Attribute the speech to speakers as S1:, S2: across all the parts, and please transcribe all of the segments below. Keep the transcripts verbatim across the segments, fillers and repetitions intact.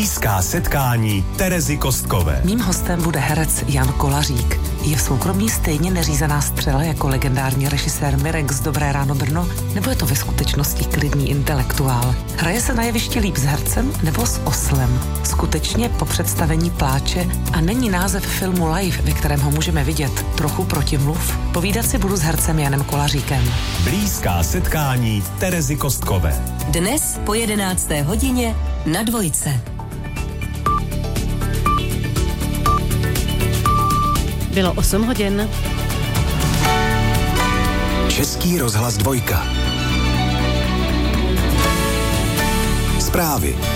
S1: Blízká setkání Terezy Kostkové.
S2: Mým hostem bude herec Jan Kolařík. Je v soukromí stejně neřízená střela jako legendární režisér Mirek z Dobré ráno Brno, nebo je to ve skutečnosti klidný intelektuál? Hraje se na jevišti líp s hercem nebo s oslem? Skutečně po představení pláče a není název filmu Live, ve kterém ho můžeme vidět, trochu protimluv? Povídat si budu s hercem Janem Kolaříkem.
S1: Blízká setkání Terezy Kostkové.
S3: Dnes po jedenácté hodině na Dvojce.
S4: Bylo osm hodin.
S1: Český rozhlas Dvojka. Zprávy.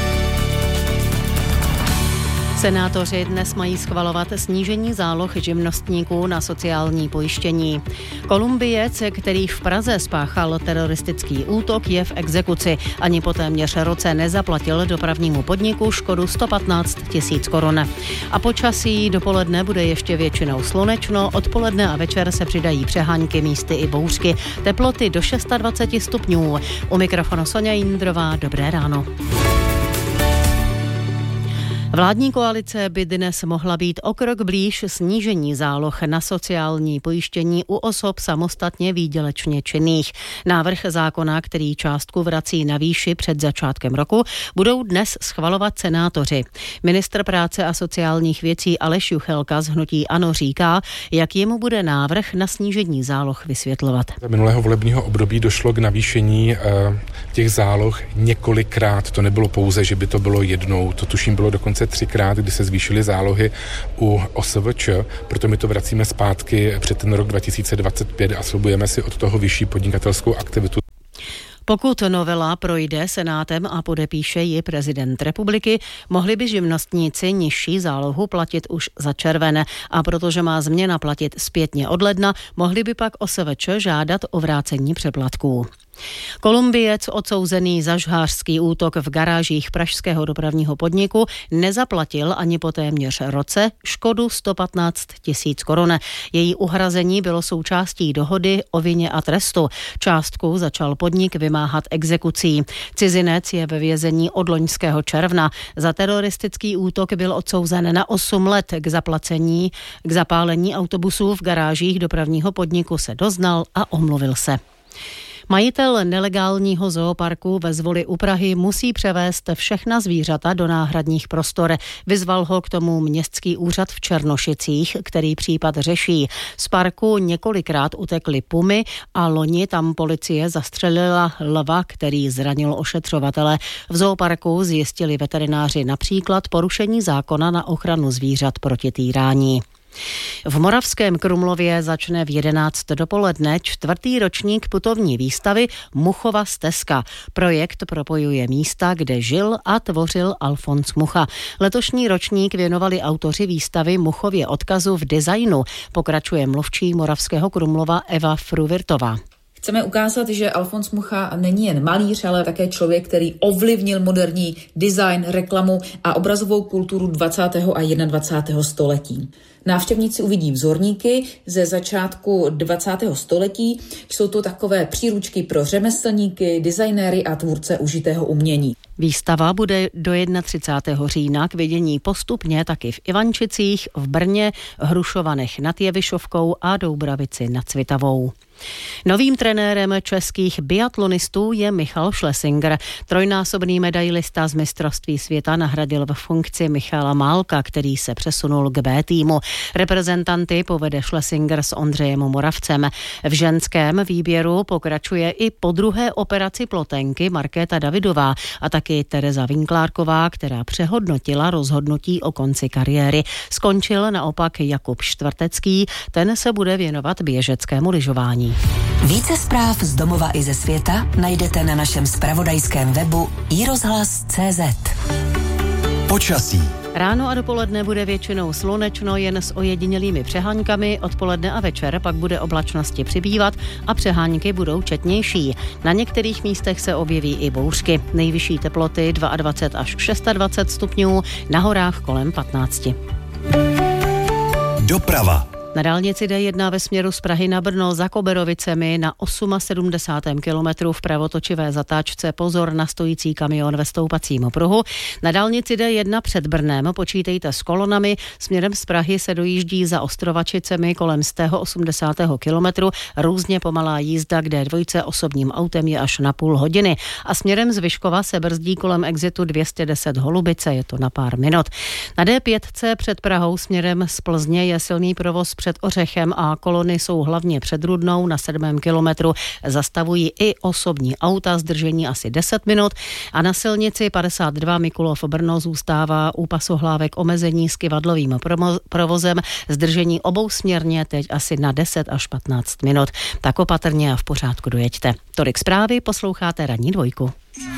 S4: Senátoři dnes mají schvalovat snížení záloh živnostníků na sociální pojištění. Kolumbijec, který v Praze spáchal teroristický útok, je v exekuci. Ani po téměř roce nezaplatil dopravnímu podniku škodu sto patnáct tisíc korun. A počasí dopoledne bude ještě většinou slunečno, odpoledne a večer se přidají přehánky, místy i bouřky. Teploty do dvacet šest stupňů. U mikrofonu Soňa Jindrová, dobré ráno. Vládní koalice by dnes mohla být o krok blíž snížení záloh na sociální pojištění u osob samostatně výdělečně činných. Návrh zákona, který částku vrací na výši před začátkem roku, budou dnes schvalovat senátoři. Ministr práce a sociálních věcí Aleš Juchelka z hnutí ANO říká, jak jemu bude návrh na snížení záloh vysvětlovat.
S5: Za minulého volebního období došlo k navýšení uh, těch záloh několikrát. To nebylo pouze, že by to bylo jednou, to tuším bylo dokonce třikrát, kdy se zvýšily zálohy u O S V Č, proto my to vracíme zpátky před ten rok dva tisíce dvacet pět a slibujeme si od toho vyšší podnikatelskou aktivitu.
S4: Pokud novela projde Senátem a podepíše ji prezident republiky, mohli by živnostníci nižší zálohu platit už za červen. A protože má změna platit zpětně od ledna, mohli by pak O S V Č žádat o vrácení přeplatků. Kolumbijec odsouzený za žhářský útok v garážích pražského dopravního podniku nezaplatil ani po téměř roce škodu sto patnáct tisíc korun. Její uhrazení bylo součástí dohody o vině a trestu. Částku začal podnik vymáhat exekucí. Cizinec je ve vězení od loňského června. Za teroristický útok byl odsouzen na osm let. K zaplacení, k zapálení autobusů v garážích dopravního podniku se doznal a omluvil se. Majitel nelegálního zooparku ve Zvoli u Prahy musí převést všechna zvířata do náhradních prostor. Vyzval ho k tomu městský úřad v Černošicích, který případ řeší. Z parku několikrát utekly pumy a loni tam policie zastřelila lva, který zranil ošetřovatele. V zooparku zjistili veterináři například porušení zákona na ochranu zvířat proti týrání. V Moravském Krumlově začne v jedenáct dopoledne čtvrtý ročník putovní výstavy Muchova stezka. Projekt propojuje místa, kde žil a tvořil Alfons Mucha. Letošní ročník věnovali autoři výstavy Muchově odkazu v designu, pokračuje mluvčí Moravského Krumlova Eva Fruvirtová.
S6: Chceme ukázat, že Alfons Mucha není jen malíř, ale také člověk, který ovlivnil moderní design, reklamu a obrazovou kulturu dvacátého a dvacátého prvního století. Návštěvníci uvidí vzorníky ze začátku dvacátého století. Jsou to takové příručky pro řemeslníky, designéry a tvůrce užitého umění.
S4: Výstava bude do třicátého prvního října k vidění postupně taky v Ivančicích, v Brně, Hrušovanech nad Jevišovkou a Doubravici nad Svitavou. Novým trenérem českých biatlonistů je Michal Schlesinger. Trojnásobný medailista z mistrovství světa nahradil v funkci Michala Málka, který se přesunul k B týmu. Reprezentanty povede Schlesinger s Ondřejem Moravcem. V ženském výběru pokračuje i po druhé operaci plotenky Markéta Davidová a taky Tereza Vinklárková, která přehodnotila rozhodnutí o konci kariéry. Skončil naopak Jakub Štvrtecký, ten se bude věnovat běžeckému lyžování.
S3: Více zpráv z domova i ze světa najdete na našem zpravodajském webu i rozhlas tečka cé zet.
S1: Počasí.
S4: Ráno a dopoledne bude většinou slunečno, jen s ojedinělými přeháňkami, odpoledne a večer pak bude oblačnosti přibývat a přehánky budou četnější. Na některých místech se objeví i bouřky. Nejvyšší teploty dvacet dva až dvacet šest stupňů, na horách kolem patnáct.
S1: Doprava.
S4: Na dálnici D jedna ve směru z Prahy na Brno za Koberovicemi na sedmdesátém osmém kilometru v pravotočivé zatáčce pozor na stojící kamion ve stoupacím pruhu. Na dálnici D jedna před Brnem počítejte s kolonami. Směrem z Prahy se dojíždí za Ostrovačicemi kolem osmdesátého osmého kilometru. Různě pomalá jízda k D dva osobním autem je až na půl hodiny. A směrem z Vyškova se brzdí kolem exitu dvě stě deset Holubice, je to na pár minut. Na D pět před Prahou směrem z Plzně je silný provoz před Ořechem a kolony jsou hlavně před Rudnou na sedmém kilometru. Zastavují i osobní auta, zdržení asi deset minut a na silnici padesát dva Mikulov Brno zůstává u pasohlávek omezení s kyvadlovým provozem, zdržení obousměrně teď asi na deset až patnáct minut. Tak opatrně a v pořádku dojeďte. Tolik zprávy, posloucháte Ranní dvojku.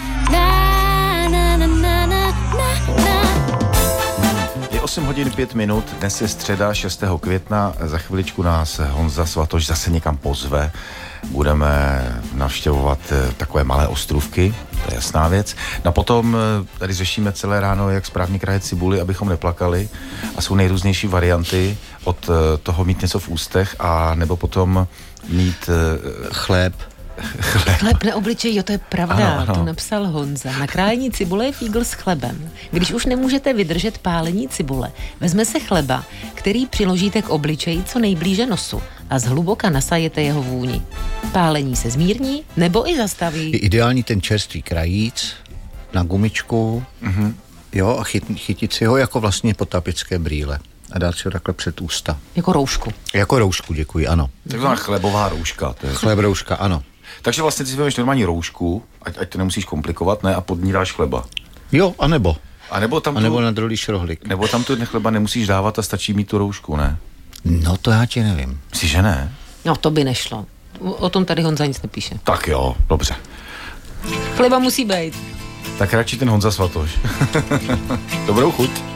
S7: osm hodin pět minut, dnes je středa šestého května, za chviličku nás Honza Svatoš zase někam pozve. Budeme navštěvovat takové malé ostrůvky, to je jasná věc. No potom tady řešíme celé ráno, jak správně krajet cibuli, abychom neplakali. A jsou nejrůznější varianty od toho mít něco v ústech a nebo potom mít chléb.
S2: Chleb. Chleb na obličeji, jo, to je pravda, ano, ano. To napsal Honza. Na krájení cibule je fígl s chlebem. Když už nemůžete vydržet pálení cibule, vezme se chleba, který přiložíte k obličeji co nejblíže nosu a zhluboka nasajete jeho vůni. Pálení se zmírní nebo i zastaví.
S8: Je ideální ten čerstvý krajíc na gumičku, mm-hmm. jo, a chyt, chytit si ho jako vlastně potapické brýle a dát si ho takhle před ústa.
S2: Jako roušku.
S8: Jako roušku, děkuji, ano.
S7: Takzvaná chlebová rouška. To je...
S8: Chleb rouška, ano.
S7: Takže vlastně ty si vezmeš normální roušku, ať, ať to nemusíš komplikovat, ne, a pod ní dáš chleba.
S8: Jo, anebo.
S7: A nebo tam
S8: a nebo
S7: tu,
S8: nadrolíš rohlík.
S7: Nebo tam tu chleba nemusíš dávat a stačí mít tu roušku, ne?
S8: No to já ti nevím.
S7: Myslíš, že ne?
S2: No to by nešlo. O tom tady Honza nic nepíše.
S7: Tak jo, dobře.
S2: Chleba musí být.
S7: Tak radši ten Honza Svatoš. Dobrou chuť.